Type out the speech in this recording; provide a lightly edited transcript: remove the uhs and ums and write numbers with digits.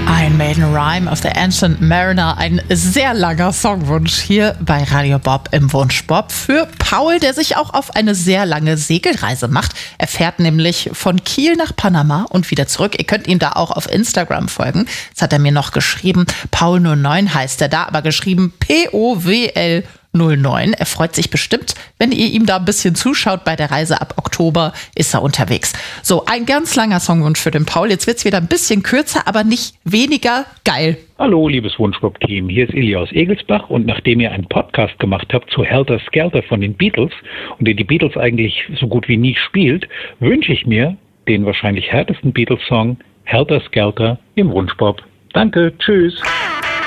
Ein Maiden Rhyme of the Ancient Mariner, ein sehr langer Songwunsch hier bei Radio Bob im Wunschbob für Paul, der sich auch auf eine sehr lange Segelreise macht. Er fährt nämlich von Kiel nach Panama und wieder zurück. Ihr könnt ihm da auch auf Instagram folgen. Das hat er mir noch geschrieben. Paul09 heißt er da, aber geschrieben POWL09. Er freut sich bestimmt, wenn ihr ihm da ein bisschen zuschaut. Bei der Reise ab Oktober ist er unterwegs. So, ein ganz langer Songwunsch für den Paul. Jetzt wird es wieder ein bisschen kürzer, aber nicht weniger geil. Hallo, liebes Wunschbob-Team. Hier ist Ilja aus Egelsbach. Und nachdem ihr einen Podcast gemacht habt zu Helter Skelter von den Beatles und ihr die Beatles eigentlich so gut wie nie spielt, wünsche ich mir den wahrscheinlich härtesten Beatles-Song Helter Skelter im Wunschbob. Danke, tschüss.